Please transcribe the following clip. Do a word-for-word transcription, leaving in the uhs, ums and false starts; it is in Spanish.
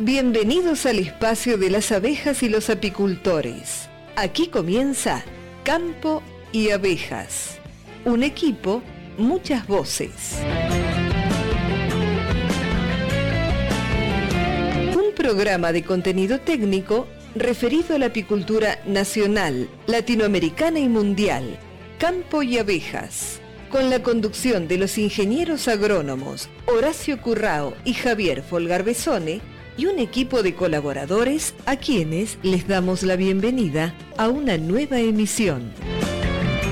Bienvenidos al espacio de las abejas y los apicultores. Aquí comienza Campo y Abejas. Un equipo, muchas voces. Un programa de contenido técnico referido a la apicultura nacional, latinoamericana y mundial. Campo y Abejas. Con la conducción de los ingenieros agrónomos Horacio Currao y Javier Folgarbesone, y un equipo de colaboradores a quienes les damos la bienvenida a una nueva emisión.